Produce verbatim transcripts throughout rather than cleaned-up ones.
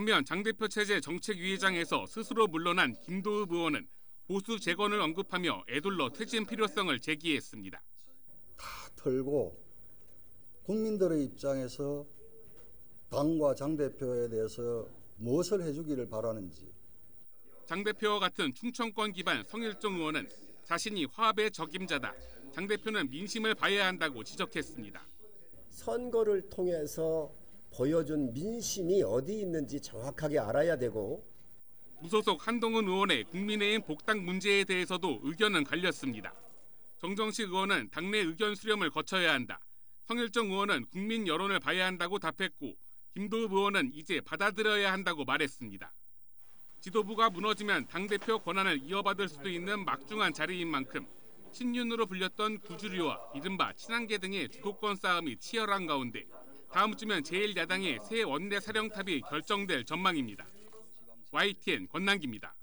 반면 장 대표 체제 정책위의장에서 스스로 물러난 김도읍 의원은 보수 재건을 언급하며 애둘러 퇴진 필요성을 제기했습니다. 다 털고 국민들의 입장에서 당과 장 대표에 대해서 무엇을 해주기를 바라는지. 장 대표와 같은 충청권 기반 성일종 의원은 자신이 화합의 적임자다. 장 대표는 민심을 봐야 한다고 지적했습니다. 선거를 통해서 보여준 민심이 어디 있는지 정확하게 알아야 되고, 무소속 한동훈 의원의 국민의힘 복당 문제에 대해서도 의견은 갈렸습니다. 정정식 의원은 당내 의견 수렴을 거쳐야 한다. 성일종 의원은 국민 여론을 봐야 한다고 답했고 김도읍 의원은 이제 받아들여야 한다고 말했습니다. 지도부가 무너지면 당대표 권한을 이어받을 수도 있는 막중한 자리인 만큼 친윤으로 불렸던 구주류와 이른바 친한계 등의 주도권 싸움이 치열한 가운데 다음 주면 제일 야당의 새 원내 사령탑이 결정될 전망입니다. 와이티엔 권남기입니다.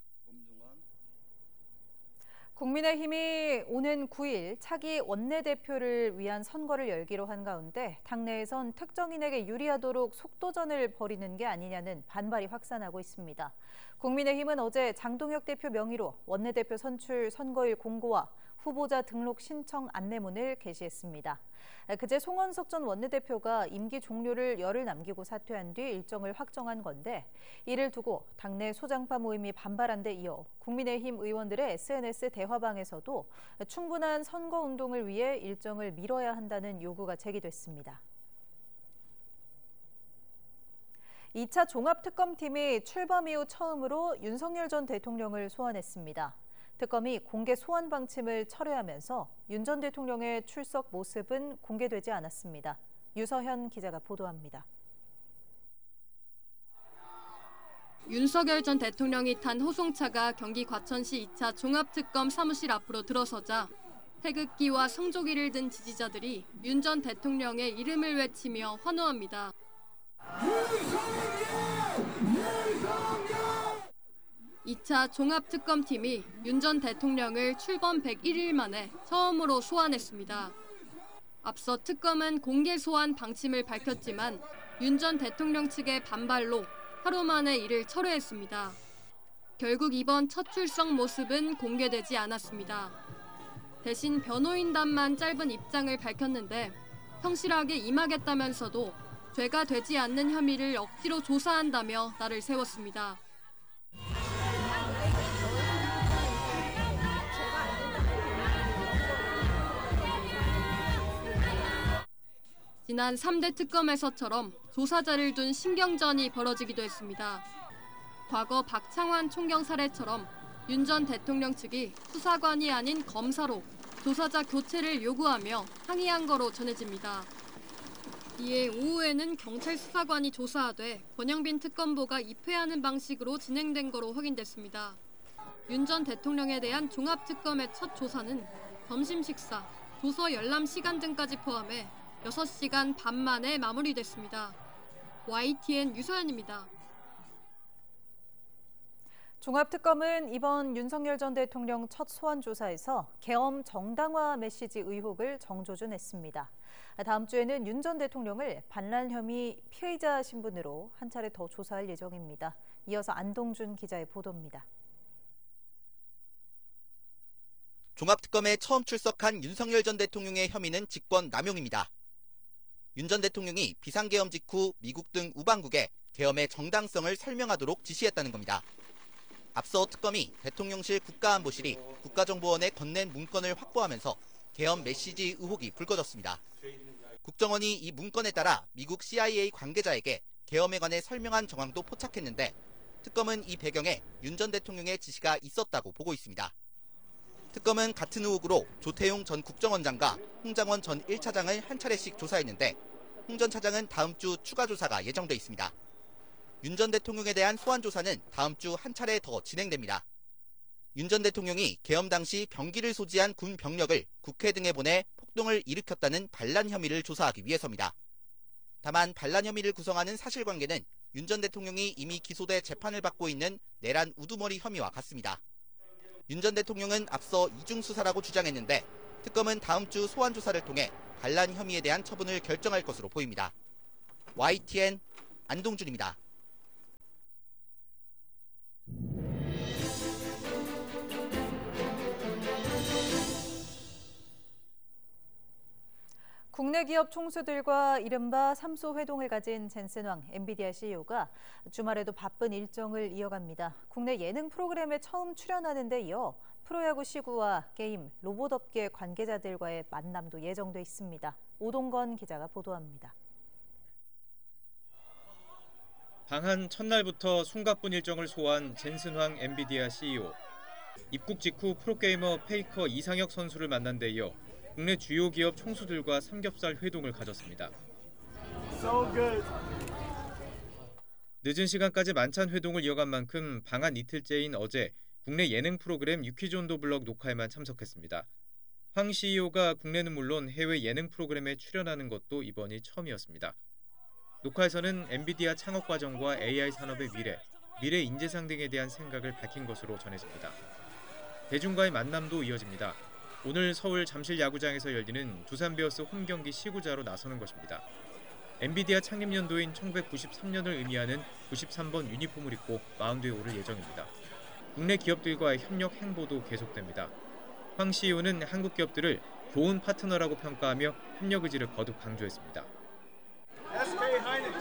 국민의힘이 오는 구 일 차기 원내대표를 위한 선거를 열기로 한 가운데 당내에선 특정인에게 유리하도록 속도전을 벌이는 게 아니냐는 반발이 확산하고 있습니다. 국민의힘은 어제 장동혁 대표 명의로 원내대표 선출 선거일 공고와 후보자 등록 신청 안내문을 게시했습니다. 그제 송원석 전 원내대표가 임기 종료를 열흘 남기고 사퇴한 뒤 일정을 확정한 건데 이를 두고 당내 소장파 모임이 반발한 데 이어 국민의힘 의원들의 에스엔에스 대화방에서도 충분한 선거운동을 위해 일정을 미뤄야 한다는 요구가 제기됐습니다. 이 차 종합특검팀이 출범 이후 처음으로 윤석열 전 대통령을 소환했습니다. 특검이 공개 소환 방침을 철회하면서 윤 전 대통령의 출석 모습은 공개되지 않았습니다. 유서현 기자가 보도합니다. 윤석열 전 대통령이 탄 호송차가 경기 과천시 이 차 종합특검 사무실 앞으로 들어서자 태극기와 성조기를 든 지지자들이 윤 전 대통령의 이름을 외치며 환호합니다. 이 차 종합특검팀이 윤 전 대통령을 출범 백일 일 만에 처음으로 소환했습니다. 앞서 특검은 공개 소환 방침을 밝혔지만 윤 전 대통령 측의 반발로 하루 만에 이를 철회했습니다. 결국 이번 첫 출석 모습은 공개되지 않았습니다. 대신 변호인단만 짧은 입장을 밝혔는데 성실하게 임하겠다면서도 죄가 되지 않는 혐의를 억지로 조사한다며 날을 세웠습니다. 지난 삼 대 특검에서처럼 조사자를 둔 신경전이 벌어지기도 했습니다. 과거 박창환 총경 사례처럼 윤 전 대통령 측이 수사관이 아닌 검사로 조사자 교체를 요구하며 항의한 거로 전해집니다. 이에 오후에는 경찰 수사관이 조사하되 권영빈 특검보가 입회하는 방식으로 진행된 거로 확인됐습니다. 윤 전 대통령에 대한 종합특검의 첫 조사는 점심 식사, 도서 열람 시간 등까지 포함해 여섯 시간 반 만에 마무리됐습니다. 와이티엔 유서연입니다. 종합특검은 이번 윤석열 전 대통령 첫 소환 조사에서 계엄 정당화 메시지 의혹을 정조준했습니다. 다음 주에는 윤 전 대통령을 반란 혐의 피의자 신분으로 한 차례 더 조사할 예정입니다. 이어서 안동준 기자의 보도입니다. 종합특검에 처음 출석한 윤석열 전 대통령의 혐의는 직권 남용입니다. 윤 전 대통령이 비상계엄 직후 미국 등 우방국에 계엄의 정당성을 설명하도록 지시했다는 겁니다. 앞서 특검이 대통령실 국가안보실이 국가정보원에 건넨 문건을 확보하면서 계엄 메시지 의혹이 불거졌습니다. 국정원이 이 문건에 따라 미국 씨아이에이 관계자에게 계엄에 관해 설명한 정황도 포착했는데 특검은 이 배경에 윤 전 대통령의 지시가 있었다고 보고 있습니다. 특검은 같은 의혹으로 조태용 전 국정원장과 홍장원 전 일 차장을 한 차례씩 조사했는데 홍 전 차장은 다음 주 추가 조사가 예정돼 있습니다. 윤 전 대통령에 대한 소환 조사는 다음 주 한 차례 더 진행됩니다. 윤 전 대통령이 계엄 당시 병기를 소지한 군 병력을 국회 등에 보내 폭동을 일으켰다는 반란 혐의를 조사하기 위해서입니다. 다만 반란 혐의를 구성하는 사실관계는 윤 전 대통령이 이미 기소돼 재판을 받고 있는 내란 우두머리 혐의와 같습니다. 윤 전 대통령은 앞서 이중 수사라고 주장했는데 특검은 다음 주 소환 조사를 통해 반란 혐의에 대한 처분을 결정할 것으로 보입니다. 와이티엔 안동준입니다. 국내 기업 총수들과 이른바 삼소 회동을 가진 젠슨 황 엔비디아 씨이오가 주말에도 바쁜 일정을 이어갑니다. 국내 예능 프로그램에 처음 출연하는 데 이어 프로야구 시구와 게임, 로봇업계 관계자들과의 만남도 예정돼 있습니다. 오동건 기자가 보도합니다. 방한 첫날부터 숨가쁜 일정을 소화한 젠슨 황 엔비디아 씨이오. 입국 직후 프로게이머 페이커 이상혁 선수를 만난 데 이어 국내 주요 기업 총수들과 삼겹살 회동을 가졌습니다. So good. 늦은 시간까지 만찬 회동을 이어간 만큼 방한 이틀째인 어제 국내 예능 프로그램 유키존도 블럭 녹화에만 참석했습니다. 황 씨이오가 국내는 물론 해외 예능 프로그램에 출연하는 것도 이번이 처음이었습니다. 녹화에서는 엔비디아 창업 과정과 에이아이 산업의 미래, 미래 인재상 등에 대한 생각을 밝힌 것으로 전해집니다. 대중과의 만남도 이어집니다. 오늘 서울 잠실 야구장에서 열리는 두산 베어스 홈경기 시구자로 나서는 것입니다. 엔비디아 창립 연도인 천구백구십삼 년을 의미하는 구십삼 번 유니폼을 입고 마운드에 오를 예정입니다. 국내 기업들과의 협력 행보도 계속됩니다. 황 씨이오는 한국 기업들을 좋은 파트너라고 평가하며 협력 의지를 거듭 강조했습니다. 에스케이하이닉스,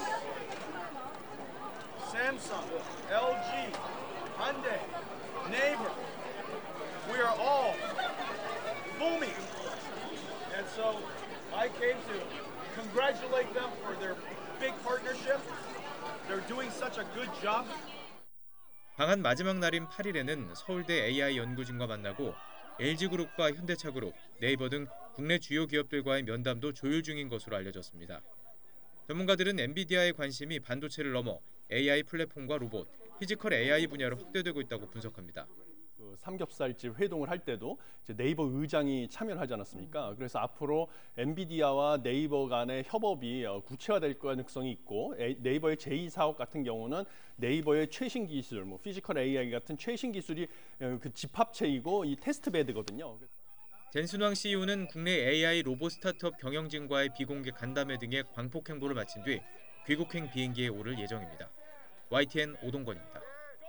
삼성, 엘지, 현대, 네이버, we are all booming. And so I came to congratulate them for their big partnership. They're doing such a good job. 방한 마지막 날인 팔 일에는 서울대 에이아이 연구진과 만나고 엘지그룹과 현대차그룹, 네이버 등 국내 주요 기업들과의 면담도 조율 중인 것으로 알려졌습니다. 전문가들은 엔비디아의 관심이 반도체를 넘어 에이아이 플랫폼과 로봇, 피지컬 에이아이 분야로 확대되고 있다고 분석합니다. 그 삼겹살집 회동을 할 때도 이제 네이버 의장이 참여를 하지 않았습니까? 그래서 앞으로 엔비디아와 네이버 간의 협업이 구체화될 가능성이 있고 네이버의 제이 사업 같은 경우는 네이버의 최신 기술, 뭐 피지컬 에이아이 같은 최신 기술이 그 집합체이고 이 테스트베드거든요. 젠슨 황 씨이오는 국내 에이아이 로봇 스타트업 경영진과의 비공개 간담회 등의 광폭 행보를 마친 뒤 귀국행 비행기에 오를 예정입니다. 와이티엔 오동건입니다.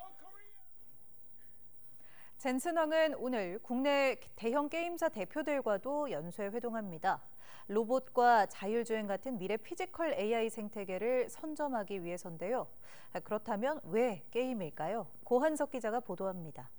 젠슨 황은 오늘 국내 대형 게임사 대표들과도 연쇄 회동합니다. 로봇과 자율주행 같은 미래 피지컬 에이아이 생태계를 선점하기 위해서인데요. 그렇다면 왜 게임일까요? 고한석 기자가 보도합니다.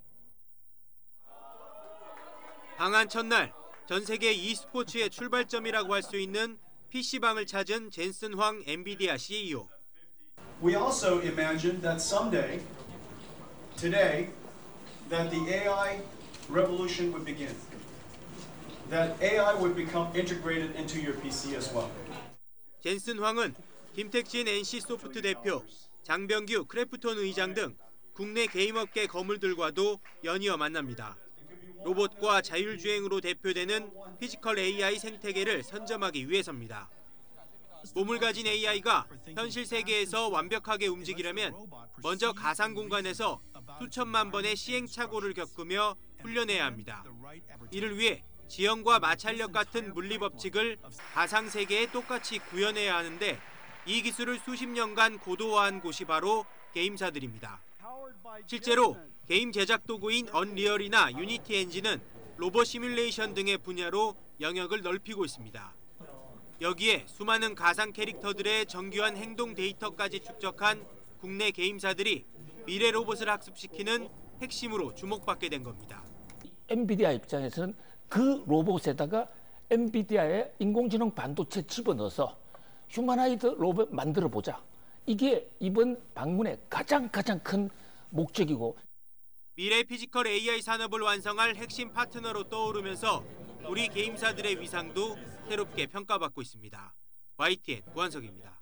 방한 첫날, 전 세계 e스포츠의 출발점이라고 할 수 있는 피씨방을 찾은 젠슨 황 엔비디아 씨이오. We also imagined that someday, today, that the 에이아이 revolution would begin. That 에이아이 would become integrated into your 피씨 as well. 젠슨 황은 김택진 엔씨소프트 대표, 장병규 크래프톤 의장 등 국내 게임업계 거물들과도 연이어 만납니다. 로봇과 자율주행으로 대표되는 피지컬 에이아이 생태계를 선점하기 위해서입니다. 몸을 가진 에이아이가 현실 세계에서 완벽하게 움직이려면 먼저 가상 공간에서 수천만 번의 시행착오를 겪으며 훈련해야 합니다. 이를 위해 지형과 마찰력 같은 물리 법칙을 가상 세계에 똑같이 구현해야 하는데 이 기술을 수십 년간 고도화한 곳이 바로 게임사들입니다. 실제로 게임 제작 도구인 언리얼이나 유니티 엔진은 로봇 시뮬레이션 등의 분야로 영역을 넓히고 있습니다. 여기에 수많은 가상 캐릭터들의 정교한 행동 데이터까지 축적한 국내 게임사들이 미래 로봇을 학습시키는 핵심으로 주목받게 된 겁니다. 엔비디아 입장에서는 그 로봇에다가 엔비디아의 인공지능 반도체 집어넣어서 휴머나이드 로봇 만들어보자. 이게 이번 방문의 가장 가장 큰 목적이고 미래 피지컬 에이아이 산업을 완성할 핵심 파트너로 떠오르면서 우리 게임사들의 위상도 새롭게 평가받고 있습니다. 와이티엔 구한석입니다.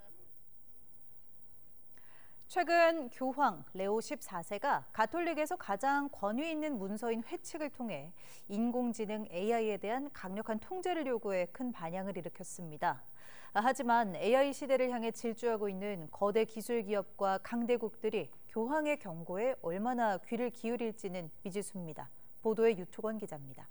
최근 교황 레오 십사 세가 가톨릭에서 가장 권위 있는 문서인 회칙을 통해 인공지능 에이아이에 대한 강력한 통제를 요구해 큰 반향을 일으켰습니다. 하지만 에이아이 시대를 향해 질주하고 있는 거대 기술 기업과 강대국들이 교황의 경고에 얼마나 귀를 기울일지는 미지수입니다. 보도에 유토건 기자입니다.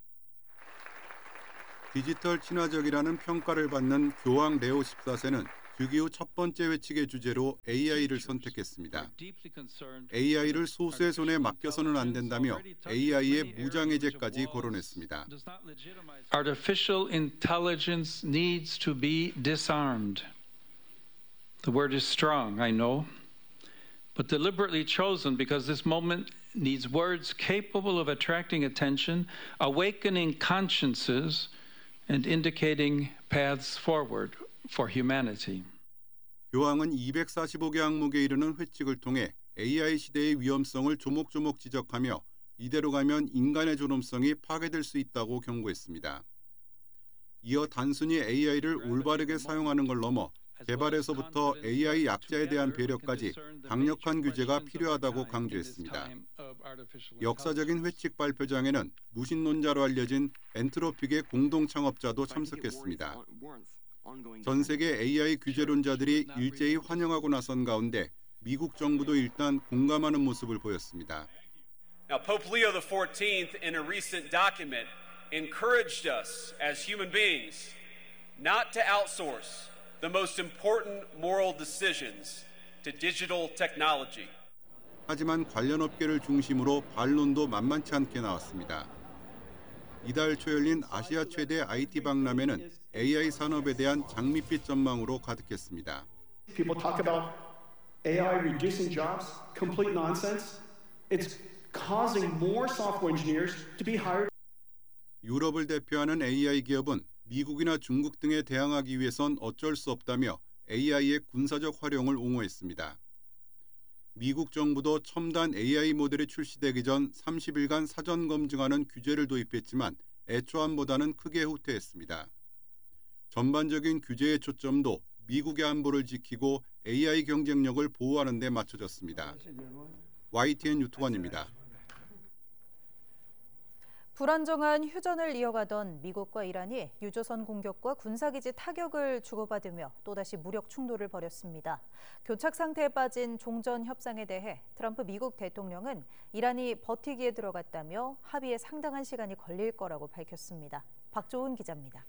디지털 친화적이라는 평가를 받는 교황 레오 십사 세는 즉위 후 첫 번째 회칙의 주제로 에이아이를 선택했습니다. 에이아이를 소수의 손에 맡겨서는 안 된다며 에이아이의 무장해제까지 거론했습니다. Artificial intelligence needs to be disarmed. The word is strong, I know, but deliberately chosen because this moment needs words capable of attracting attention, awakening consciences, and indicating paths forward for humanity. 교황은 이백사십오 개 항목에 이르는 회칙을 통해 에이아이 시대의 위험성을 조목조목 지적하며 이대로 가면 인간의 존엄성이 파괴될 수 있다고 경고했습니다. 이어 단순히 에이아이를 올바르게 사용하는 걸 넘어 개발에서부터 에이아이 약자에 대한 배려까지 강력한 규제가 필요하다고 강조했습니다. 역사적인 회칙 발표장에는 무신론자로 알려진 엔트로픽의 공동 창업자도 참석했습니다. 전 세계 에이아이 규제론자들이 일제히 환영하고 나선 가운데 미국 정부도 일단 공감하는 모습을 보였습니다. Now, Pope Leo the fourteenth, in a recent document, encouraged us as human beings not to outsource the most important moral decisions to digital technology. 하지만 관련 업계를 중심으로 반론도 만만치 않게 나왔습니다. 이달 초 열린 아시아 최대 아이티 박람회는 에이아이 산업에 대한 장밋빛 전망으로 가득했습니다. People talk about 에이아이 reducing jobs, complete nonsense. It's causing more software engineers to be hired. 유럽을 대표하는 에이아이 기업은 미국이나 중국 등에 대항하기 위해선 어쩔 수 없다며 에이아이의 군사적 활용을 옹호했습니다. 미국 정부도 첨단 에이아이 모델이 출시되기 전 삼십 일간 사전 검증하는 규제를 도입했지만 애초안보다는 크게 후퇴했습니다. 전반적인 규제의 초점도 미국의 안보를 지키고 에이아이 경쟁력을 보호하는 데 맞춰졌습니다. 와이티엔 유튜관입니다. 불안정한 휴전을 이어가던 미국과 이란이 유조선 공격과 군사기지 타격을 주고받으며 또다시 무력 충돌을 벌였습니다. 교착 상태에 빠진 종전 협상에 대해 트럼프 미국 대통령은 이란이 버티기에 들어갔다며 합의에 상당한 시간이 걸릴 거라고 밝혔습니다. 박조은 기자입니다.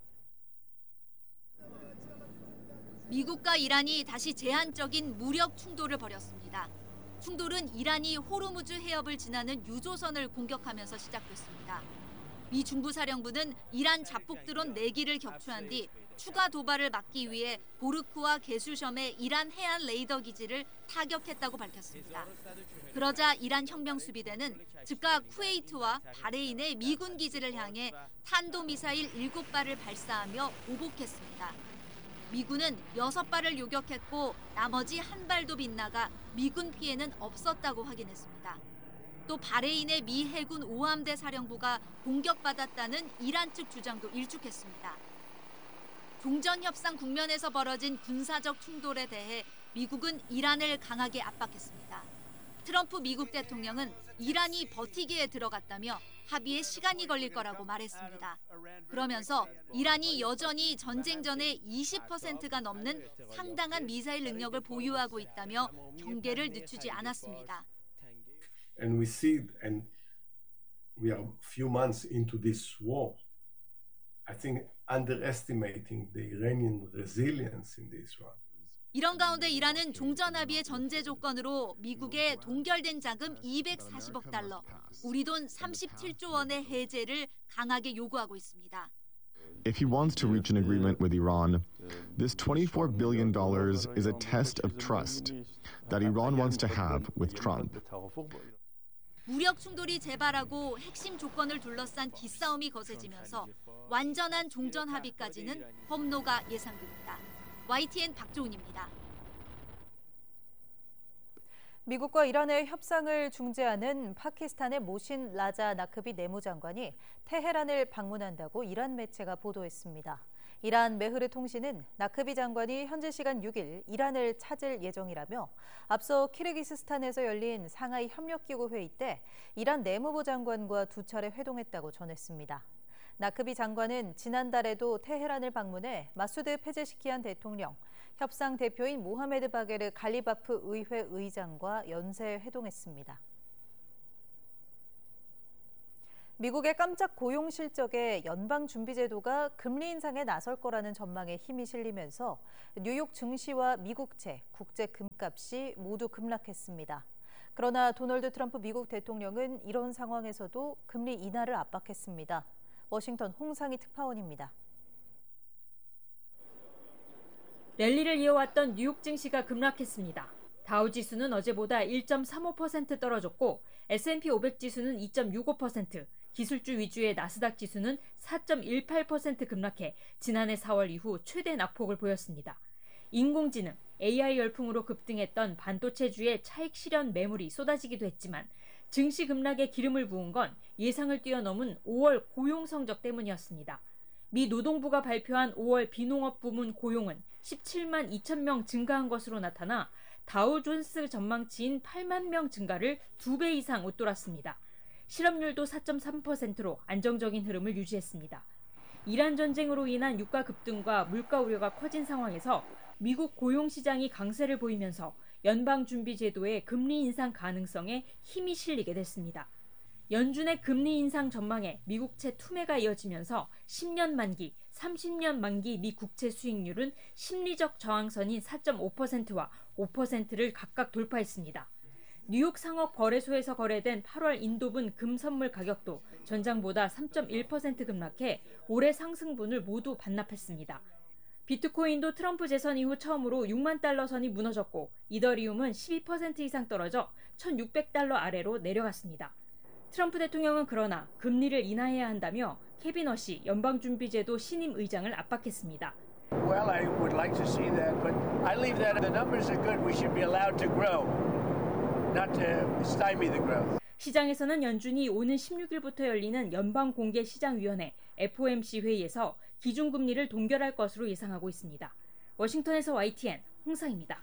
미국과 이란이 다시 제한적인 무력 충돌을 벌였습니다. 충돌은 이란이 호르무즈 해협을 지나는 유조선을 공격하면서 시작됐습니다. 미 중부사령부는 이란 자폭 드론 네 기를 격추한 뒤 추가 도발을 막기 위해 보르크와 게슈섬의 이란 해안 레이더 기지를 타격했다고 밝혔습니다. 그러자 이란 혁명수비대는 즉각 쿠웨이트와 바레인의 미군 기지를 향해 탄도미사일 일곱 발을 발사하며 보복했습니다. 미군은 여섯 발을 요격했고 나머지 한 발도 빗나가 미군 피해는 없었다고 확인했습니다. 또 바레인의 미 해군 오함대 사령부가 공격받았다는 이란 측 주장도 일축했습니다. 종전 협상 국면에서 벌어진 군사적 충돌에 대해 미국은 이란을 강하게 압박했습니다. 트럼프 미국 대통령은 이란이 버티기에 들어갔다며 합의에 시간이 걸릴 거라고 말했습니다. 그러면서 이란이 여전히 전쟁 전에 이십 퍼센트가 넘는 상당한 미사일 능력을 보유하고 있다며 경계를 늦추지 않았습니다. And we see and we are few months into this war. I think underestimating the Iranian resilience in this one. 이런 가운데 이란은 종전 합의의 전제 조건으로 미국의 동결된 자금 이백사십억 달러, 우리 돈 삼십칠조 원의 해제를 강하게 요구하고 있습니다. If he wants to reach an agreement with Iran, this twenty-four billion dollars is a test of trust that Iran wants to have with Trump. 무력 충돌이 재발하고 핵심 조건을 둘러싼 기싸움이 거세지면서 완전한 종전 합의까지는 험로가 예상됩니다. 와이티엔 박조은입니다. 미국과 이란의 협상을 중재하는 파키스탄의 모신 라자 나크비 내무장관이 테헤란을 방문한다고 이란 매체가 보도했습니다. 이란 메흐르 통신은 나크비 장관이 현지 시간 육 일 이란을 찾을 예정이라며 앞서 키르기스스탄에서 열린 상하이 협력기구 회의 때 이란 내무부 장관과 두 차례 회동했다고 전했습니다. 나크비 장관은 지난달에도 테헤란을 방문해 마수드 페제시키안 대통령, 협상 대표인 모하메드 바게르 갈리바프 의회 의장과 연쇄 회동했습니다. 미국의 깜짝 고용 실적에 연방준비제도가 금리 인상에 나설 거라는 전망에 힘이 실리면서 뉴욕 증시와 미국채, 국제 금값이 모두 급락했습니다. 그러나 도널드 트럼프 미국 대통령은 이런 상황에서도 금리 인하를 압박했습니다. 워싱턴 홍상희 특파원입니다. 랠리를 이어왔던 뉴욕 증시가 급락했습니다. 다우 지수는 어제보다 일 점 삼오 퍼센트 떨어졌고 에스 앤 피 오백 지수는 이 점 육오 퍼센트, 기술주 위주의 나스닥 지수는 사 점 일팔 퍼센트 급락해 지난해 사월 이후 최대 낙폭을 보였습니다. 인공지능, 에이 아이 열풍으로 급등했던 반도체주의 차익 실현 매물이 쏟아지기도 했지만 증시 급락에 기름을 부은 건 예상을 뛰어넘은 오월 고용 성적 때문이었습니다. 미 노동부가 발표한 오월 비농업 부문 고용은 십칠만 이천 명 증가한 것으로 나타나 다우존스 전망치인 팔만 명 증가를 두 배 이상 웃돌았습니다. 실업률도 사 점 삼 퍼센트로 안정적인 흐름을 유지했습니다. 이란 전쟁으로 인한 유가 급등과 물가 우려가 커진 상황에서 미국 고용시장이 강세를 보이면서 연방준비제도의 금리 인상 가능성에 힘이 실리게 됐습니다. 연준의 금리 인상 전망에 미국채 투매가 이어지면서 십 년 만기, 삼십 년 만기 미 국채 수익률은 심리적 저항선인 사 점 오 퍼센트와 오 퍼센트를 각각 돌파했습니다. 뉴욕 상업 거래소에서 거래된 팔월 인도분 금 선물 가격도 전장보다 삼 점 일 퍼센트 급락해 올해 상승분을 모두 반납했습니다. 비트코인도 트럼프 재선 이후 처음으로 육만 달러 선이 무너졌고 이더리움은 십이 퍼센트 이상 떨어져 천육백 달러 아래로 내려갔습니다. 트럼프 대통령은 그러나 금리를 인하해야 한다며 케빈 허시 연방준비제도 신임 의장을 압박했습니다. Well, I would like to see that, but I leave that. The numbers are good. We should be allowed to grow, not to stymie the growth. 시장에서는 연준이 오는 십육 일부터 열리는 연방공개시장위원회 에프 오 엠 씨 회의에서 기준금리를 동결할 것으로 예상하고 있습니다. 워싱턴에서 와이 티 엔 홍상입니다.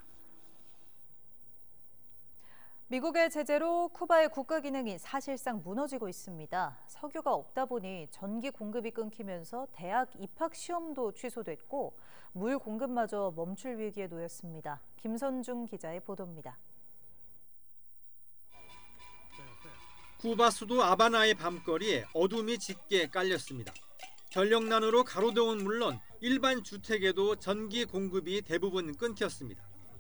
미국의 제재로 쿠바의 국가 기능이 사실상 무너지고 있습니다. 석유가 없다 보니 전기 공급이 끊기면서 대학 입학 시험도 취소됐고 물 공급마저 멈출 위기에 놓였습니다. 김선중 기자의 보도입니다. 쿠바 수도 아바나의 밤거리에 어둠이 짙게 깔렸습니다. 전력난으로 가로등은 물론 일반 주택에도 전기 공급이 대부분 끊겼습니다.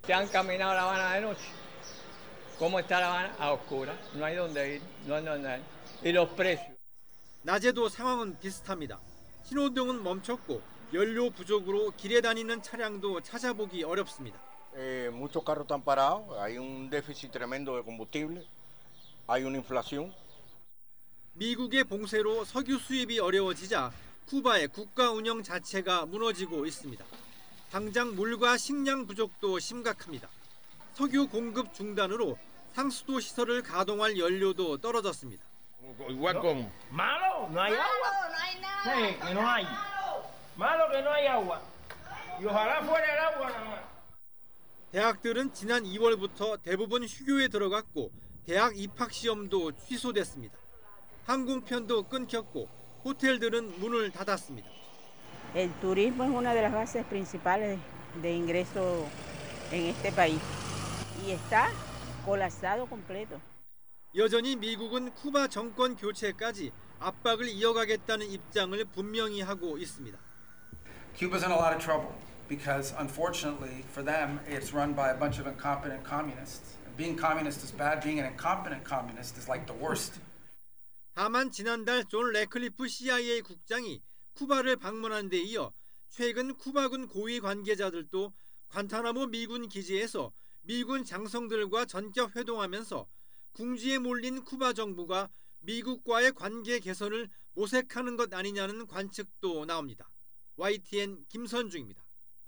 낮에도 상황은 비슷합니다. 신호등은 멈췄고 연료 부족으로 길에 다니는 차량도 찾아보기 어렵습니다. Eh, muchos carros están parados, hay un déficit tremendo de combustible, hay una inflación. 미국의 봉쇄로 석유 수입이 어려워지자 쿠바의 국가 운영 자체가 무너지고 있습니다. 당장 물과 식량 부족도 심각합니다. 석유 공급 중단으로 상수도 시설을 가동할 연료도 떨어졌습니다. Igual con malo, no hay agua. Sí, que no hay. Malo que no hay agua. Y ojalá fuera el agua nada más. 대학들은 지난 이월부터 대부분 휴교에 들어갔고 대학 입학 시험도 취소됐습니다. 항공편도 끊겼고 호텔들은 문을 닫았습니다. El turismo es una de las bases principales de ingreso en este país y está colapsado completo. 여전히 미국은 쿠바 정권 교체까지 압박을 이어가겠다는 입장을 분명히 하고 있습니다. Cuba's in a lot of trouble because unfortunately for them it's run by a bunch of incompetent communists. Being communist is bad, being an incompetent communist is like the worst. 다만 지난달 존 레클리프 씨 아이 에이 국장이 쿠바를 방문한 데 이어 최근 쿠바군 고위 관계자들도 관타나모 미군 기지에서 미군 장성들과 전격 회동하면서 궁지에 몰린 쿠바 정부가 미국과의 관계 개선을 모색하는 것 아니냐는 관측도 나옵니다. 와이 티 엔 김선중입니다.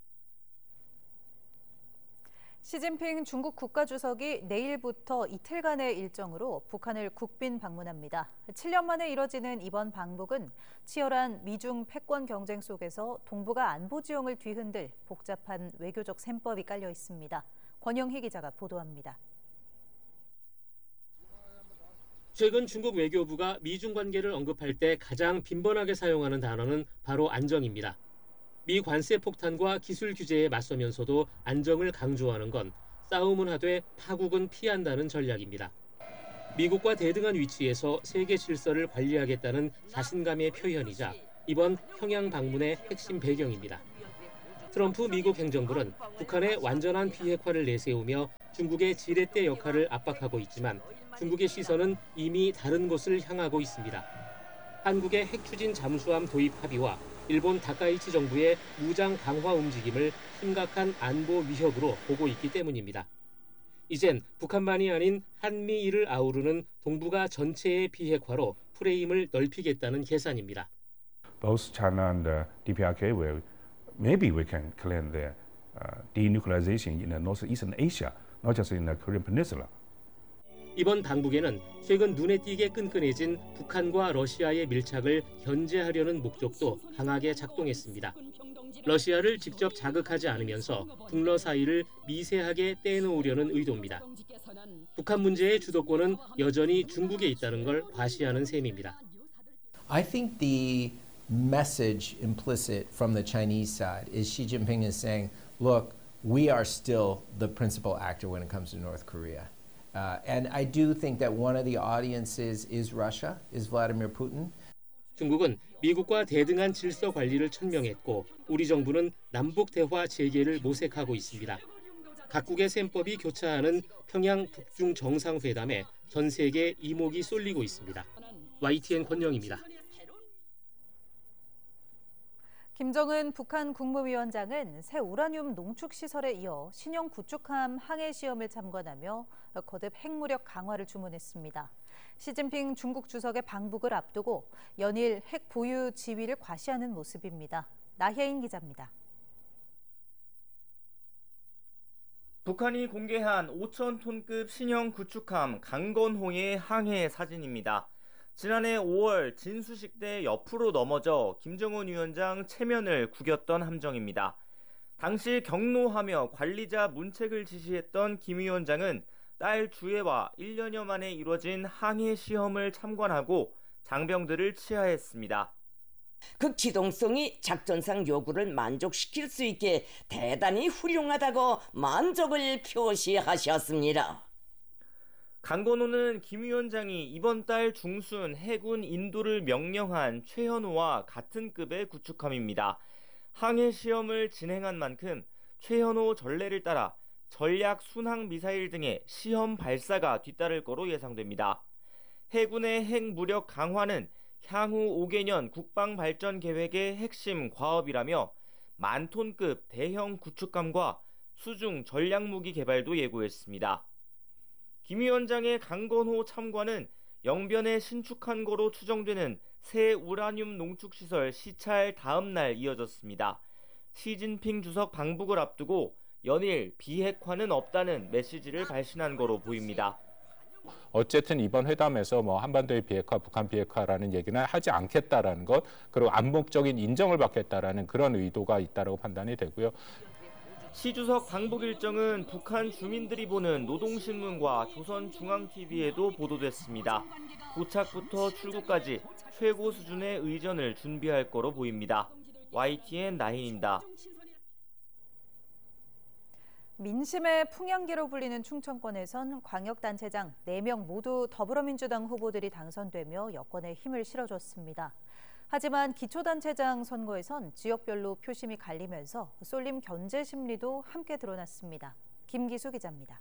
시진핑 중국 국가주석이 내일부터 이틀간의 일정으로 북한을 국빈 방문합니다. 칠 년 만에 이뤄지는 이번 방북은 치열한 미중 패권 경쟁 속에서 동북아 안보 지형을 뒤흔들 복잡한 외교적 셈법이 깔려 있습니다. 권영희 기자가 보도합니다. 최근 중국 외교부가 미중 관계를 언급할 때 가장 빈번하게 사용하는 단어는 바로 안정입니다. 미 관세 폭탄과 기술 규제에 맞서면서도 안정을 강조하는 건 싸움은 하되 파국은 피한다는 전략입니다. 미국과 대등한 위치에서 세계 질서를 관리하겠다는 자신감의 표현이자 이번 평양 방문의 핵심 배경입니다. 트럼프 미국 행정부는 북한의 완전한 비핵화를 내세우며 중국의 지렛대 역할을 압박하고 있지만 중국의 시선은 이미 다른 곳을 향하고 있습니다. 한국의 핵추진 잠수함 도입 합의와 일본 다카이치 정부의 무장 강화 움직임을 심각한 안보 위협으로 보고 있기 때문입니다. 이젠 북한만이 아닌 한미일을 아우르는 동북아 전체의 비핵화로 프레임을 넓히겠다는 계산입니다. Both China and uh, D P R K will maybe we can claim the uh, denuclearization in the northeastern Asia, not just in the Korean Peninsula. 이번 당국에는 최근 눈에 띄게 끈끈해진 북한과 러시아의 밀착을 견제하려는 목적도 강하게 작동했습니다. 러시아를 직접 자극하지 않으면서 북러 사이를 미세하게 떼놓으려는 의도입니다. 북한 문제의 주도권은 여전히 중국에 있다는 걸 과시하는 셈입니다. I think the message implicit from the Chinese side is Xi Jinping is saying, look, we are still the principal actor when it comes to North Korea. Uh, and I do think that one of the audiences is Russia, is Vladimir Putin. 중국은 미국과 대등한 질서 관리를 천명했고 우리 정부는 남북 대화 재개를 모색하고 있습니다. 각국의 셈법이 교차하는 평양 북중 정상회담에 전 세계 이목이 쏠리고 있습니다. 와이티엔 권영입니다. 김정은 북한 국무위원장은 새 우라늄 농축 시설에 이어 신형 구축함 항해 시험을 참관하며 거듭 핵무력 강화를 주문했습니다. 시진핑 중국 주석의 방북을 앞두고 연일 핵 보유 지위를 과시하는 모습입니다. 나혜인 기자입니다. 북한이 공개한 오천 톤급 신형 구축함 강건호의 항해 사진입니다. 지난해 오월 진수식대 옆으로 넘어져 김정은 위원장 체면을 구겼던 함정입니다. 당시 경로하며 관리자 문책을 지시했던 김 위원장은 딸 주애와 일 년여 만에 이뤄진 항해 시험을 참관하고 장병들을 치하했습니다. 그 기동성이 작전상 요구를 만족시킬 수 있게 대단히 훌륭하다고 만족을 표시하셨습니다. 강건호는 김 위원장이 이번 달 중순 해군 인도를 명령한 최현호와 같은 급의 구축함입니다. 항해 시험을 진행한 만큼 최현호 전례를 따라 전략 순항 미사일 등의 시험 발사가 뒤따를 거로 예상됩니다. 해군의 핵무력 강화는 향후 오 개년 국방발전 계획의 핵심 과업이라며 만 톤급 대형 구축함과 수중 전략무기 개발도 예고했습니다. 김 위원장의 강건호 참관은 영변에 신축한 거로 추정되는 새 우라늄 농축시설 시찰 다음 날 이어졌습니다. 시진핑 주석 방북을 앞두고 연일 비핵화는 없다는 메시지를 발신한 거로 보입니다. 어쨌든 이번 회담에서 뭐 한반도의 비핵화, 북한 비핵화라는 얘기는 하지 않겠다라는 것, 그리고 암묵적인 인정을 받겠다라는 그런 의도가 있다라고 판단이 되고요. 시 주석 방북 일정은 북한 주민들이 보는 노동신문과 조선중앙티비에도 보도됐습니다. 도착부터 출국까지 최고 수준의 의전을 준비할 거로 보입니다. 와이티엔 나혜인입니다. 민심의 풍향기로 불리는 충청권에선 광역단체장 네 명 모두 더불어민주당 후보들이 당선되며 여권에 힘을 실어줬습니다. 하지만 기초단체장 선거에선 지역별로 표심이 갈리면서 쏠림 견제 심리도 함께 드러났습니다. 김기수 기자입니다.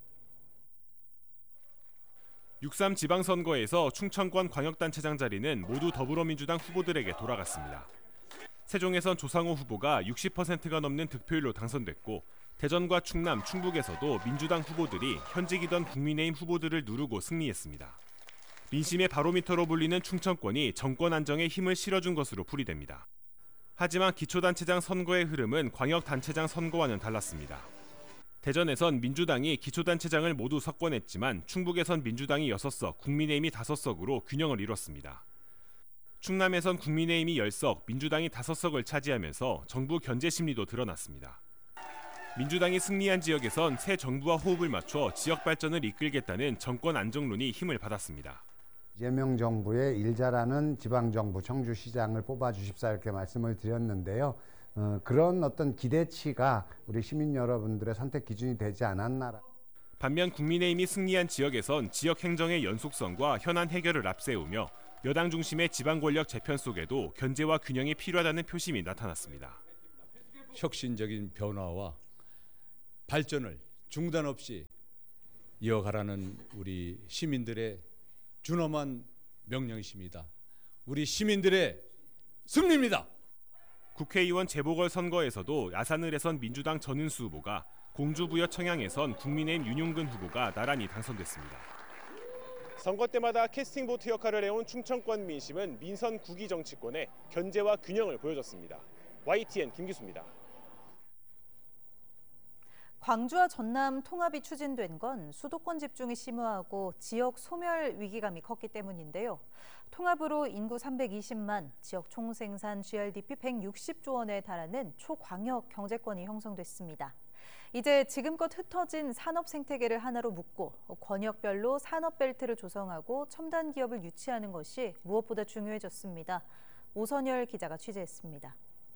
육삼 지방선거에서 충청권 광역단체장 자리는 모두 더불어민주당 후보들에게 돌아갔습니다. 세종에선 조상호 후보가 육십 퍼센트가 넘는 득표율로 당선됐고 대전과 충남, 충북에서도 민주당 후보들이 현직이던 국민의힘 후보들을 누르고 승리했습니다. 민심의 바로미터로 불리는 충청권이 정권 안정에 힘을 실어준 것으로 풀이됩니다. 하지만 기초단체장 선거의 흐름은 광역단체장 선거와는 달랐습니다. 대전에선 민주당이 기초단체장을 모두 석권했지만 충북에선 민주당이 여섯 석, 국민의힘이 다섯 석으로 균형을 이뤘습니다. 충남에선 국민의힘이 십 석, 민주당이 다섯 석을 차지하면서 정부 견제 심리도 드러났습니다. 민주당이 승리한 지역에선 새 정부와 호흡을 맞춰 지역 발전을 이끌겠다는 정권 안정론이 힘을 받았습니다. 이재명 정부의 일 잘하는 지방정부 청주시장을 뽑아주십사 이렇게 말씀을 드렸는데요. 어, 그런 어떤 기대치가 우리 시민 여러분들의 선택 기준이 되지 않았나. 반면 국민의힘이 승리한 지역에선 지역 행정의 연속성과 현안 해결을 앞세우며 여당 중심의 지방 권력 재편 속에도 견제와 균형이 필요하다는 표심이 나타났습니다. 혁신적인 변화와 발전을 중단 없이 이어가라는 우리 시민들의 준엄한 명령이십니다. 우리 시민들의 승리입니다. 국회의원 재보궐선거에서도 야산을에선 민주당 전은수 후보가, 공주부여 청양에선 국민의힘 윤용근 후보가 나란히 당선됐습니다. 선거 때마다 캐스팅 보트 역할을 해온 충청권 민심은 민선 구기 정치권의 견제와 균형을 보여줬습니다. 와이티엔 김기수입니다. 광주와 전남 통합이 추진된 건 수도권 집중이 심화하고 지역 소멸 위기감이 컸기 때문인데요. 통합으로 인구 삼백이십만, 지역 총생산 지알디피 백육십조 원에 달하는 초광역 경제권이 형성됐습니다. 이제 지금껏 흩어진 산업 생태계를 하나로 묶고 권역별로 산업벨트를 조성하고 첨단 기업을 유치하는 것이 무엇보다 중요해졌습니다. 오선열 기자가 취재했습니다.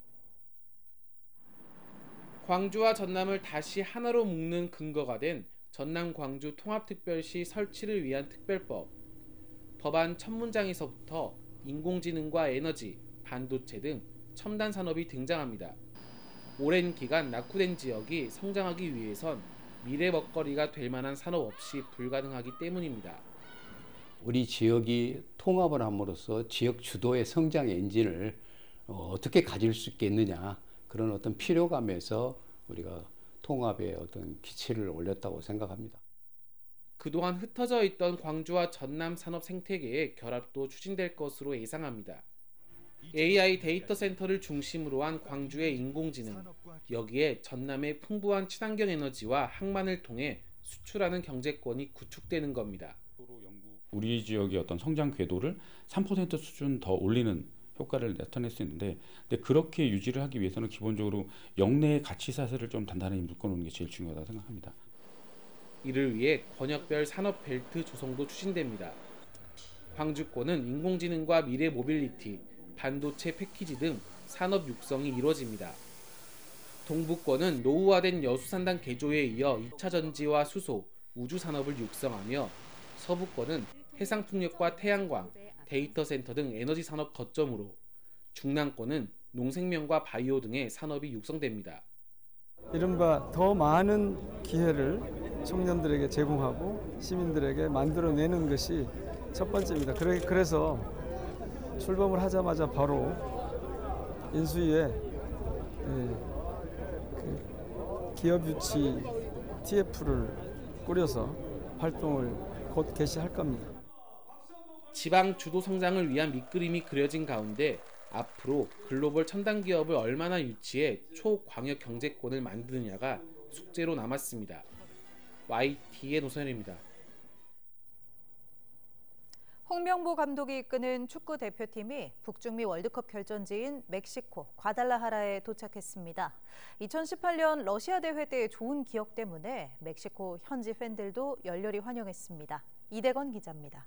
광주와 전남을 다시 하나로 묶는 근거가 된 전남-광주 통합특별시 설치를 위한 특별법. 법안 첫 문장에서부터 인공지능과 에너지, 반도체 등 첨단 산업이 등장합니다. 오랜 기간 낙후된 지역이 성장하기 위해선 미래 먹거리가 될 만한 산업 없이 불가능하기 때문입니다. 우리 지역이 통합을 함으로써 지역 주도의 성장 엔진을 어떻게 가질 수 있겠느냐, 그런 어떤 필요감에서 우리가 통합의 어떤 기치를 올렸다고 생각합니다. 그동안 흩어져 있던 광주와 전남 산업 생태계의 결합도 추진될 것으로 예상합니다. 에이아이 데이터 센터를 중심으로 한 광주의 인공지능, 여기에 전남의 풍부한 친환경 에너지와 항만을 통해 수출하는 경제권이 구축되는 겁니다. 우리 지역의 어떤 성장 궤도를 삼 퍼센트 수준 더 올리는 효과를 나타낼 수 있는데, 근데 그렇게 유지를 하기 위해서는 기본적으로 역내의 가치 사슬을 좀 단단히 묶어놓는 게 제일 중요하다고 생각합니다. 이를 위해 권역별 산업 벨트 조성도 추진됩니다. 광주권은 인공지능과 미래 모빌리티, 반도체 패키지 등 산업 육성이 이루어집니다. 동부권은 노후화된 여수산단 개조에 이어 이 차 전지와 수소, 우주 산업을 육성하며, 서부권은 해상풍력과 태양광, 데이터 센터 등 에너지 산업 거점으로, 중남권은 농생명과 바이오 등의 산업이 육성됩니다. 이른바 더 많은 기회를 청년들에게 제공하고 시민들에게 만들어내는 것이 첫 번째입니다. 그래서 출범을 하자마자 바로 인수위에 기업 유치 티에프를 꾸려서 활동을 곧 개시할 겁니다. 지방 주도 성장을 위한 밑그림이 그려진 가운데 앞으로 글로벌 첨단 기업을 얼마나 유치해 초광역 경제권을 만드느냐가 숙제로 남았습니다. 와이티의 노선입니다. 홍명보 감독이 이끄는 축구 대표팀이 북중미 월드컵 결전지인 멕시코 과달라하라에 도착했습니다. 이천십팔 년 러시아 대회 때의 좋은 기억 때문에 멕시코 현지 팬들도 열렬히 환영했습니다. 이대건 기자입니다.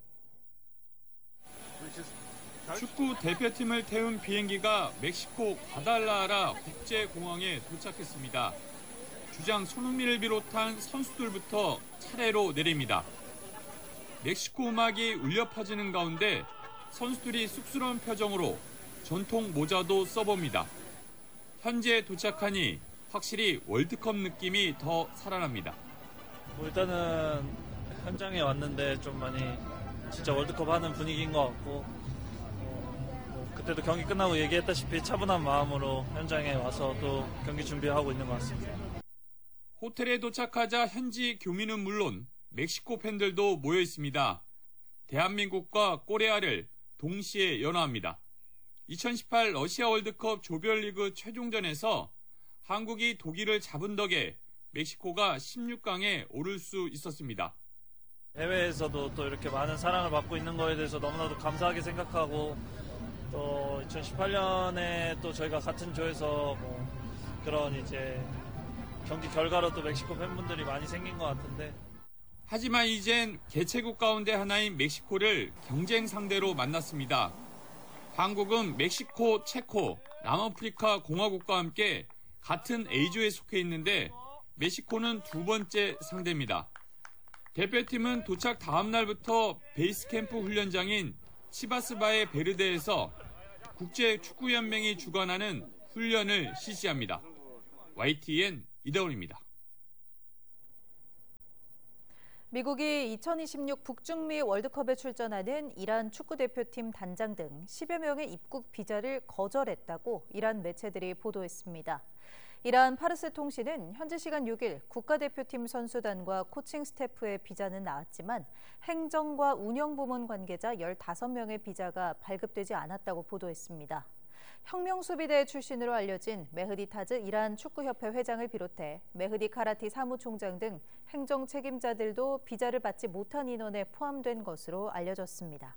축구 대표팀을 태운 비행기가 멕시코 과달라하라 국제공항에 도착했습니다. 주장 손흥민을 비롯한 선수들부터 차례로 내립니다. 멕시코 음악이 울려 퍼지는 가운데 선수들이 쑥스러운 표정으로 전통 모자도 써봅니다. 현지에 도착하니 확실히 월드컵 느낌이 더 살아납니다. 뭐 일단은 현장에 왔는데 좀 많이 진짜 월드컵 하는 분위기인 것 같고, 어, 뭐 그때도 경기 끝나고 얘기했다시피 차분한 마음으로 현장에 와서 또 경기 준비하고 있는 것 같습니다. 호텔에 도착하자 현지 교민은 물론 멕시코 팬들도 모여 있습니다. 대한민국과 코레아를 동시에 연호합니다. 이천십팔 러시아 월드컵 조별리그 최종전에서 한국이 독일을 잡은 덕에 멕시코가 십육 강에 오를 수 있었습니다. 해외에서도 또 이렇게 많은 사랑을 받고 있는 거에 대해서 너무나도 감사하게 생각하고, 또 이천십팔 년에 또 저희가 같은 조에서 뭐 그런 이제 경기 결과로 또 멕시코 팬분들이 많이 생긴 것 같은데, 하지만 이젠 개최국 가운데 하나인 멕시코를 경쟁 상대로 만났습니다. 한국은 멕시코, 체코, 남아프리카 공화국과 함께 같은 A조에 속해 있는데 멕시코는 두 번째 상대입니다. 대표팀은 도착 다음 날부터 베이스 캠프 훈련장인 치바스바의 베르데에서 국제축구연맹이 주관하는 훈련을 실시합니다. 와이티엔 이다운입니다. 미국이 이천이십육 북중미 월드컵에 출전하는 이란 축구대표팀 단장 등 십여 명의 입국 비자를 거절했다고 이란 매체들이 보도했습니다. 이란 파르스 통신은 현지 시간 육 일 국가대표팀 선수단과 코칭 스태프의 비자는 나왔지만 행정과 운영부문 관계자 열다섯 명의 비자가 발급되지 않았다고 보도했습니다. 혁명수비대 출신으로 알려진 메흐디 타즈 이란 축구협회 회장을 비롯해 메흐디 카라티 사무총장 등 행정 책임자들도 비자를 받지 못한 인원에 포함된 것으로 알려졌습니다.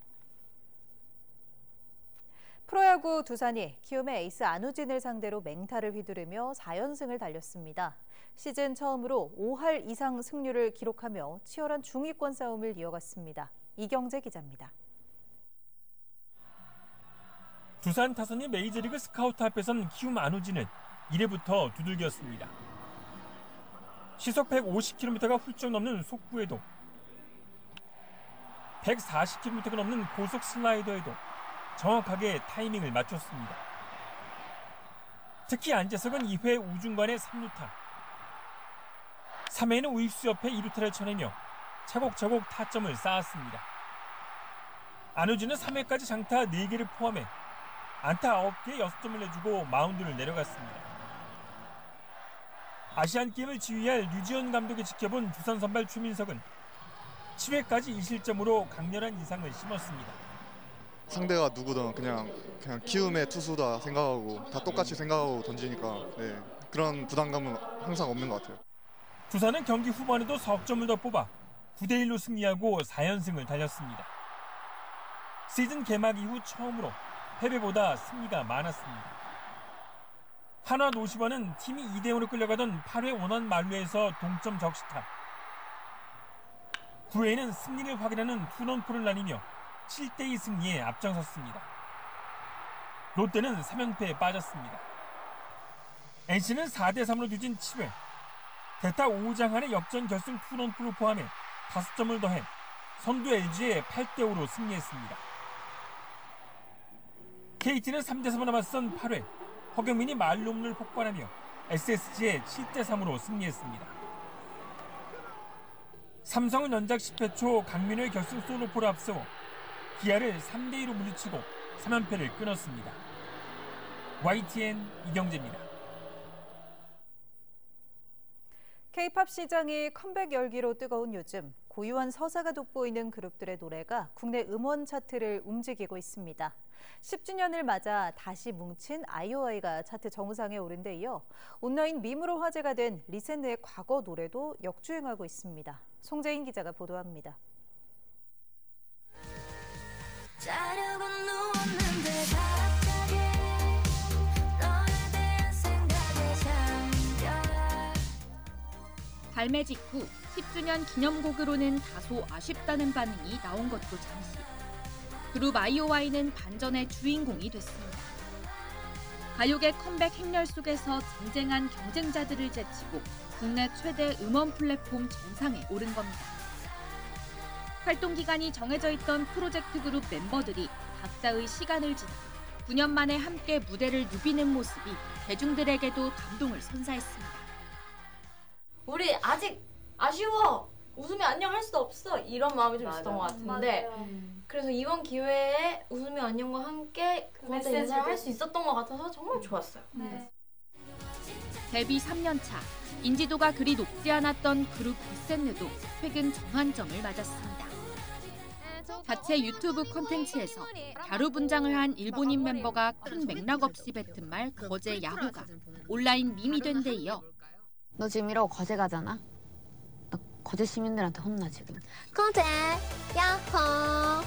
프로야구 두산이 키움의 에이스 안우진을 상대로 맹타를 휘두르며 사 연승을 달렸습니다. 시즌 처음으로 오 할 이상 승률을 기록하며 치열한 중위권 싸움을 이어갔습니다. 이경재 기자입니다. 두산 타선이 메이저리그 스카우트 앞에선 키움 안우진은 일 회부터 두들겼습니다. 시속 백오십 킬로미터가 훌쩍 넘는 속구에도 백사십 킬로미터가 넘는 고속 슬라이더에도 정확하게 타이밍을 맞췄습니다. 특히 안재석은 이 회 우중간에 삼 루타, 삼 회에는 우익수 옆에 이 루타를 쳐내며 차곡차곡 타점을 쌓았습니다. 안우진은 삼 회까지 장타 네 개를 포함해 안타 아홉 개에 여섯 점을 내주고 마운드를 내려갔습니다. 아시안게임을 지휘할 류지원 감독이 지켜본 두산 선발 최민석은 칠 회까지 이 실점으로 강렬한 인상을 심었습니다. 상대가 누구든 그냥 그냥 키움의 투수다 생각하고 다 똑같이 생각하고 던지니까 네, 그런 부담감은 항상 없는 것 같아요. 두산은 경기 후반에도 석점을 더 뽑아 구 대 일로 승리하고 사 연승을 달렸습니다. 시즌 개막 이후 처음으로 패배보다 승리가 많았습니다. 한화 노시바는 팀이 이 대 영으로 끌려가던 팔 회 원원 만루에서 동점 적시타. 구 회에는 승리를 확인하는 투런포를 날리며 칠 대 이 승리에 앞장섰습니다. 롯데는 삼 연패에 빠졌습니다. 엔씨는 사 대 삼으로 뒤진 칠 회. 대타 오장한의 역전 결승 투런포를 포함해 다섯 점을 더해 선두 엘지에 팔 대 오로 승리했습니다. 케이티는 삼 대 삼으로 맞선 팔 회. 허경민이 말홈런을 폭발하며 에스에스지에 칠 대 삼으로 승리했습니다. 삼성은 연작 십 회 초 강민호의 결승 솔로포를 앞세워 기아를 삼 대 이로 물리치고 삼 연패를 끊었습니다. 와이티엔 이경재입니다. K-팝 시장이 컴백 열기로 뜨거운 요즘 고유한 서사가 돋보이는 그룹들의 노래가 국내 음원 차트를 움직이고 있습니다. 십 주년을 맞아 다시 뭉친 아이오아이가 차트 정상에 오른 데 이어 온라인 밈으로 화제가 된 리센의 과거 노래도 역주행하고 있습니다. 송재인 기자가 보도합니다. 발매 직후 십 주년 기념곡으로는 다소 아쉽다는 반응이 나온 것도 잠시. 그룹 아이오아이는 반전의 주인공이 됐습니다. 가요계 컴백 행렬 속에서 쟁쟁한 경쟁자들을 제치고 국내 최대 음원 플랫폼 정상에 오른 겁니다. 활동 기간이 정해져 있던 프로젝트 그룹 멤버들이 각자의 시간을 지나 구 년 만에 함께 무대를 누비는 모습이 대중들에게도 감동을 선사했습니다. 우리 아직 아쉬워. 웃으면 안녕 할 수 없어. 이런 마음이 좀 있었던 것 같은데 맞아요. 그래서 이번 기회에 웃으면 안녕과 함께 고맙다 인사를 할 수 있었던 것 같아서 정말 좋았어요. 네. 데뷔 삼 년 차, 인지도가 그리 높지 않았던 그룹 리센느도 최근 정한점을 맞았습니다. 자체 유튜브 콘텐츠에서 갸루 분장을 한 일본인 멤버가 큰 맥락 없이 뱉은 말 거제 야호가 온라인 밈이 된 데 이어 너 지금 이러고 거제 가잖아? 너 거제 시민들한테 혼나 지금. 거제 야호.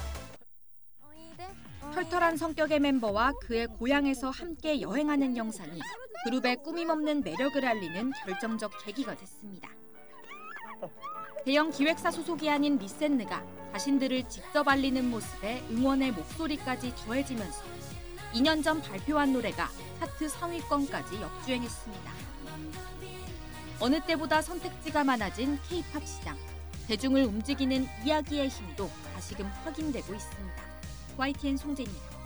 털털한 성격의 멤버와 그의 고향에서 함께 여행하는 영상이 그룹의 꾸밈없는 매력을 알리는 결정적 계기가 됐습니다. 대형 기획사 소속이 아닌 리센느가 자신들을 직접 알리는 모습에 응원의 목소리까지 더해지면서 이 년 전 발표한 노래가 차트 상위권까지 역주행했습니다. 어느 때보다 선택지가 많아진 K-팝 시장. 대중을 움직이는 이야기의 힘도 다시금 확인되고 있습니다. 와이티엔 송재입니다.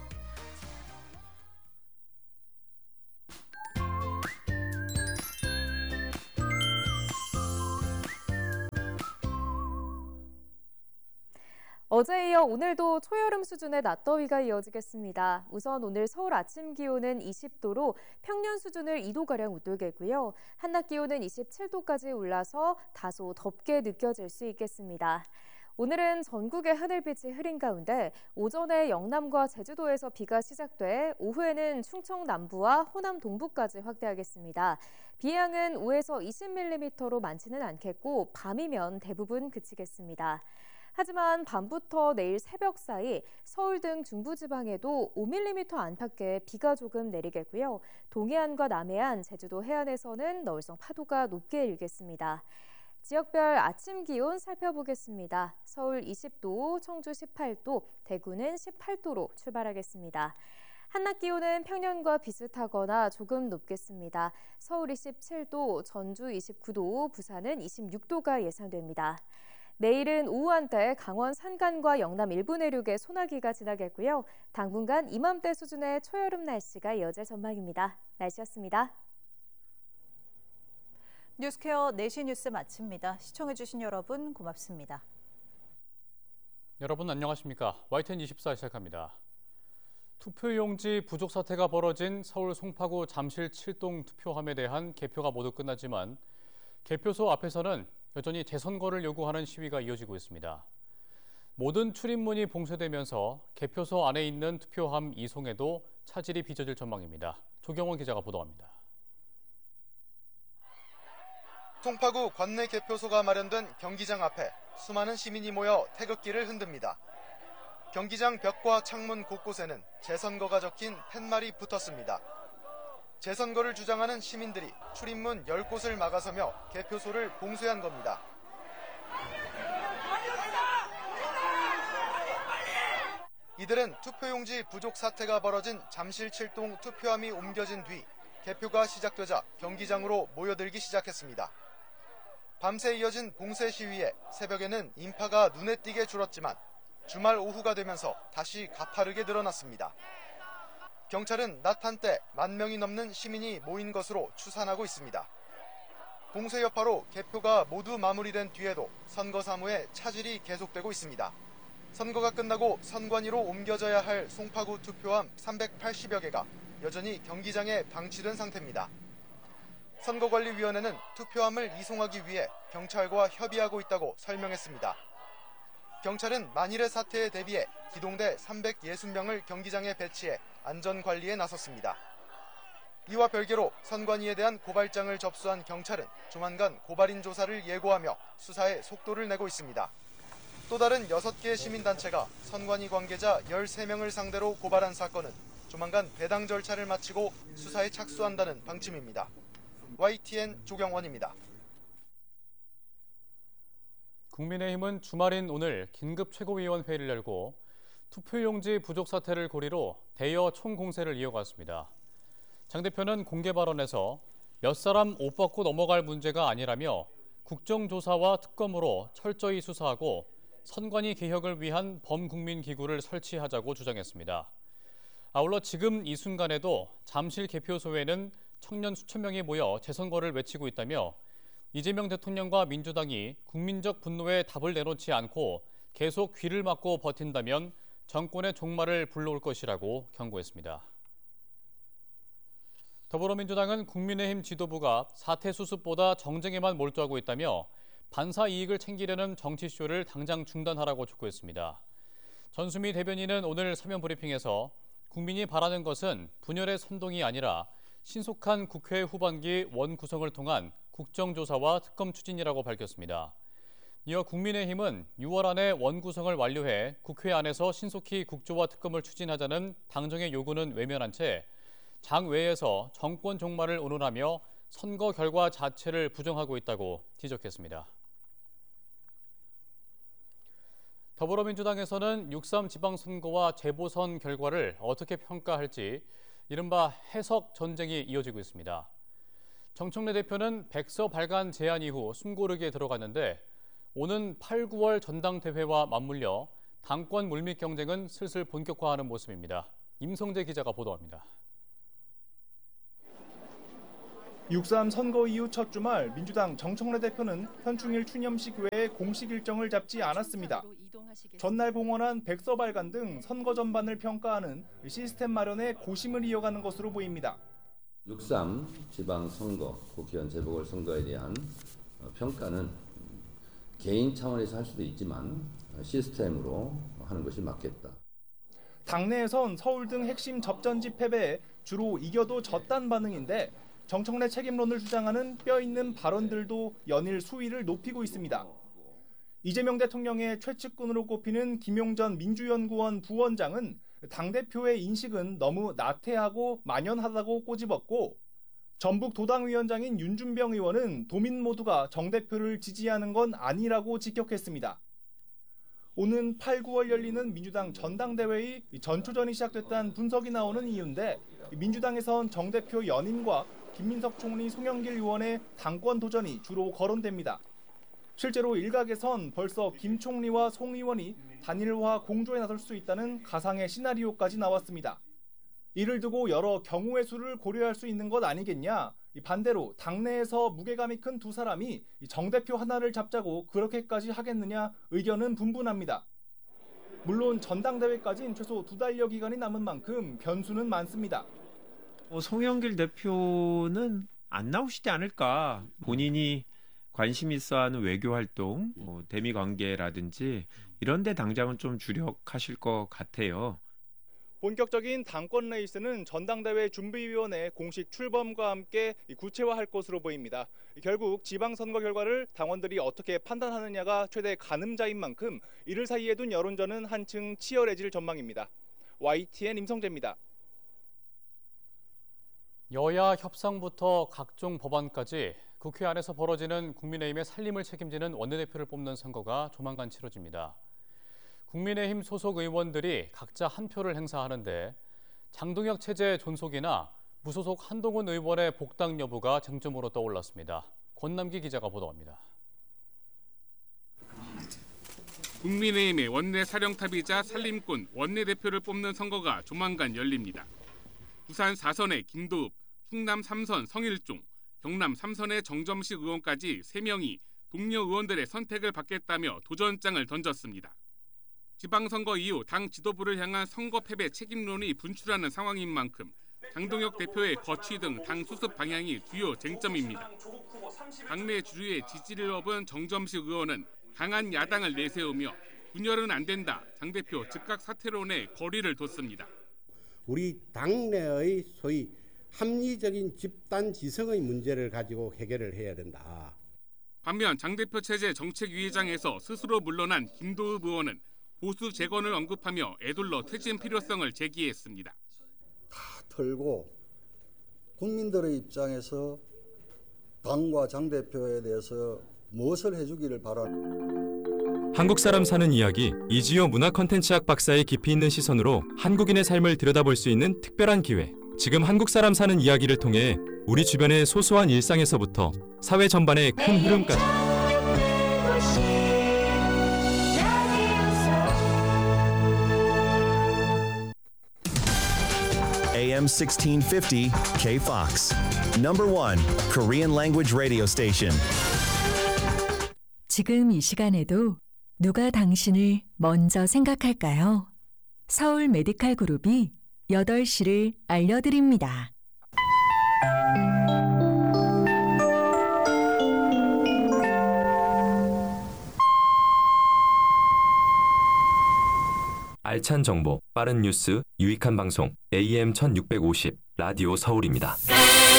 어제에 이어 오늘도 초여름 수준의 낮더위가 이어지겠습니다. 우선 오늘 서울 아침 기온은 이십 도로 평년 수준을 이 도가량 웃돌겠고요. 한낮 기온은 이십칠 도까지 올라서 다소 덥게 느껴질 수 있겠습니다. 오늘은 전국의 하늘빛이 흐린 가운데 오전에 영남과 제주도에서 비가 시작돼 오후에는 충청 남부와 호남 동부까지 확대하겠습니다. 비 양은 오에서 이십 밀리미터로 많지는 않겠고 밤이면 대부분 그치겠습니다. 하지만 밤부터 내일 새벽 사이 서울 등 중부지방에도 오 밀리미터 안팎의 비가 조금 내리겠고요. 동해안과 남해안, 제주도 해안에서는 너울성 파도가 높게 일겠습니다. 지역별 아침 기온 살펴보겠습니다. 서울 이십 도, 청주 십팔 도, 대구는 십팔 도로 출발하겠습니다. 한낮 기온은 평년과 비슷하거나 조금 높겠습니다. 서울 이십칠 도, 전주 이십구 도, 부산은 이십육 도가 예상됩니다. 내일은 오후 한때 강원 산간과 영남 일부 내륙에 소나기가 지나겠고요. 당분간 이맘때 수준의 초여름 날씨가 이어질 전망입니다. 날씨였습니다. 뉴스케어 네 시 뉴스 마칩니다. 시청해주신 여러분 고맙습니다. 여러분 안녕하십니까? 와이티엔 이십사 시작합니다. 투표용지 부족 사태가 벌어진 서울 송파구 잠실 칠동 투표함에 대한 개표가 모두 끝났지만 개표소 앞에서는 여전히 재선거를 요구하는 시위가 이어지고 있습니다. 모든 출입문이 봉쇄되면서 개표소 안에 있는 투표함 이송에도 차질이 빚어질 전망입니다. 조경원 기자가 보도합니다. 송파구 관내 개표소가 마련된 경기장 앞에 수많은 시민이 모여 태극기를 흔듭니다. 경기장 벽과 창문 곳곳에는 재선거가 적힌 팻말이 붙었습니다. 재선거를 주장하는 시민들이 출입문 열 곳을 막아서며 개표소를 봉쇄한 겁니다. 이들은 투표용지 부족 사태가 벌어진 잠실 칠동 투표함이 옮겨진 뒤 개표가 시작되자 경기장으로 모여들기 시작했습니다. 밤새 이어진 봉쇄 시위에 새벽에는 인파가 눈에 띄게 줄었지만 주말 오후가 되면서 다시 가파르게 늘어났습니다. 경찰은 낮 한때 만 명이 넘는 시민이 모인 것으로 추산하고 있습니다. 봉쇄 여파로 개표가 모두 마무리된 뒤에도 선거 사무에 차질이 계속되고 있습니다. 선거가 끝나고 선관위로 옮겨져야 할 송파구 투표함 삼백팔십여 개가 여전히 경기장에 방치된 상태입니다. 선거관리위원회는 투표함을 이송하기 위해 경찰과 협의하고 있다고 설명했습니다. 경찰은 만일의 사태에 대비해 기동대 삼백육십 명을 경기장에 배치해 안전관리에 나섰습니다. 이와 별개로 선관위에 대한 고발장을 접수한 경찰은 조만간 고발인 조사를 예고하며 수사에 속도를 내고 있습니다. 또 다른 여섯 개의 시민단체가 선관위 관계자 열세 명을 상대로 고발한 사건은 조만간 배당 절차를 마치고 수사에 착수한다는 방침입니다. 와이티엔 조경원입니다. 국민의힘은 주말인 오늘 긴급 최고위원회의를 열고 투표용지 부족 사태를 고리로 대여 총공세를 이어갔습니다. 장 대표는 공개 발언에서 몇 사람 옷 벗고 넘어갈 문제가 아니라며 국정조사와 특검으로 철저히 수사하고 선관위 개혁을 위한 범국민기구를 설치하자고 주장했습니다. 아울러 지금 이 순간에도 잠실 개표소에는 청년 수천 명이 모여 재선거를 외치고 있다며 이재명 대통령과 민주당이 국민적 분노에 답을 내놓지 않고 계속 귀를 막고 버틴다면 정권의 종말을 불러올 것이라고 경고했습니다. 더불어민주당은 국민의힘 지도부가 사태 수습보다 정쟁에만 몰두하고 있다며 반사 이익을 챙기려는 정치쇼를 당장 중단하라고 촉구했습니다. 전수미 대변인은 오늘 서면 브리핑에서 국민이 바라는 것은 분열의 선동이 아니라 신속한 국회 후반기 원 구성을 통한 국정조사와 특검 추진이라고 밝혔습니다. 이어 국민의힘은 유월 안에 원 구성을 완료해 국회 안에서 신속히 국조와 특검을 추진하자는 당정의 요구는 외면한 채 장외에서 정권 종말을 운운하며 선거 결과 자체를 부정하고 있다고 지적했습니다. 더불어민주당에서는 육삼 지방선거와 재보선 결과를 어떻게 평가할지 이른바 해석 전쟁이 이어지고 있습니다. 정청래 대표는 백서 발간 제안 이후 숨고르기에 들어갔는데 오는 팔, 구월 전당대회와 맞물려 당권 물밑 경쟁은 슬슬 본격화하는 모습입니다. 임성재 기자가 보도합니다. 육삼 선거 이후 첫 주말 민주당 정청래 대표는 현충일 추념식 외에 공식 일정을 잡지 않았습니다. 전날 공언한 백서 발간 등 선거 전반을 평가하는 시스템 마련에 고심을 이어가는 것으로 보입니다. 육삼 지방선거, 국회의원 재보궐선거에 대한 평가는 개인 차원에서 할 수도 있지만 시스템으로 하는 것이 맞겠다. 당내에선 서울 등 핵심 접전지 패배에 주로 이겨도 졌단 반응인데 정청래 책임론을 주장하는 뼈있는 발언들도 연일 수위를 높이고 있습니다. 이재명 대통령의 최측근으로 꼽히는 김용전 민주연구원 부원장은 당대표의 인식은 너무 나태하고 만연하다고 꼬집었고 전북 도당위원장인 윤준병 의원은 도민 모두가 정 대표를 지지하는 건 아니라고 직격했습니다. 오는 팔, 구월 열리는 민주당 전당대회의 전초전이 시작됐다는 분석이 나오는 이유인데 민주당에선 정 대표 연임과 김민석 총리, 송영길 의원의 당권 도전이 주로 거론됩니다. 실제로 일각에선 벌써 김 총리와 송 의원이 단일화 공조에 나설 수 있다는 가상의 시나리오까지 나왔습니다. 이를 두고 여러 경우의 수를 고려할 수 있는 것 아니겠냐? 반대로 당내에서 무게감이 큰 두 사람이 정 대표 하나를 잡자고 그렇게까지 하겠느냐 의견은 분분합니다. 물론 전당대회까지는 최소 두 달여 기간이 남은 만큼 변수는 많습니다. 어, 송영길 대표는 안 나오시지 않을까. 본인이 관심 있어하는 외교활동, 뭐 대미 관계라든지 이런 데 당장은 좀 주력하실 것 같아요. 본격적인 당권 레이스는 전당대회 준비위원회 공식 출범과 함께 구체화할 것으로 보입니다. 결국 지방선거 결과를 당원들이 어떻게 판단하느냐가 최대 가늠자인 만큼 이를 사이에 둔 여론전은 한층 치열해질 전망입니다. 와이티엔 임성재입니다. 여야 협상부터 각종 법안까지 국회 안에서 벌어지는 국민의힘의 살림을 책임지는 원내대표를 뽑는 선거가 조만간 치러집니다. 국민의힘 소속 의원들이 각자 한 표를 행사하는데 장동혁 체제 존속이나 무소속 한동훈 의원의 복당 여부가 쟁점으로 떠올랐습니다. 권남기 기자가 보도합니다. 국민의힘의 원내 사령탑이자 살림꾼 원내대표를 뽑는 선거가 조만간 열립니다. 부산 사 선의 김도읍, 충남 삼 선 성일종, 경남 삼 선의 정점식 의원까지 세 명이 동료 의원들의 선택을 받겠다며 도전장을 던졌습니다. 지방선거 이후 당 지도부를 향한 선거 패배 책임론이 분출하는 상황인 만큼 장동혁 대표의 거취 등 당 수습 방향이 주요 쟁점입니다. 당내 주류의 지지를 얻은 정점식 의원은 강한 야당을 내세우며 분열은 안 된다, 장 대표 즉각 사퇴론에 거리를 뒀습니다. 우리 당내의 소위 합리적인 집단 지성의 문제를 가지고 해결을 해야 된다. 반면 장 대표 체제 정책위의장에서 스스로 물러난 김도읍 의원은 보수 재건을 언급하며 애둘러 퇴진 필요성을 제기했습니다. 다 털고 국민들의 입장에서 당과 장 대표에 대해서 무엇을 해주기를 바랍니다. 한국 사람 사는 이야기, 이지호 문화 콘텐츠학 박사의 깊이 있는 시선으로 한국인의 삶을 들여다볼 수 있는 특별한 기회. 지금 한국 사람 사는 이야기를 통해 우리 주변의 소소한 일상에서부터 사회 전반의 큰 흐름까지 에이엠 sixteen fifty K-Fox, number one Korean language radio station. 지금 이 시간에도 누가 당신을 먼저 생각할까요? 서울 메디칼 그룹이 여덟 시를 알려드립니다. 알찬 정보, 빠른 뉴스, 유익한 방송 에이엠 천육백오십 라디오 서울입니다.